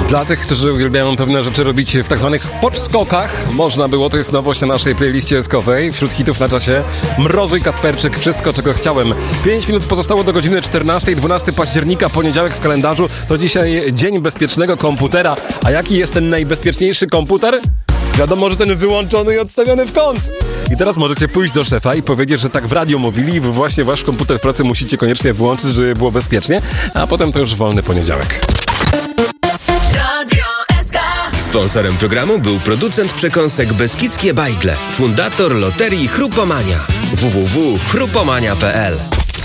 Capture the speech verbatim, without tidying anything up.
Dla tych, którzy uwielbiają pewne rzeczy robić w tak zwanych podskokach, można było, to jest nowość na naszej playliście eskowej. Wśród hitów na czasie Mrozu i Kacperczyk, Wszystko, czego chciałem. Pięć minut pozostało do godziny czternastej, dwunastego października, poniedziałek w kalendarzu. To dzisiaj dzień bezpiecznego komputera. A jaki jest ten najbezpieczniejszy komputer? Wiadomo, że ten wyłączony i odstawiony w kąt. I teraz możecie pójść do szefa i powiedzieć, że tak w radio mówili i wy właśnie wasz komputer w pracy musicie koniecznie wyłączyć, żeby było bezpiecznie, a potem to już wolny poniedziałek. Sponsorem programu był producent przekąsek Beskidzkie Bajgle, fundator loterii Chrupomania. w w w kropka chrupomania kropka p l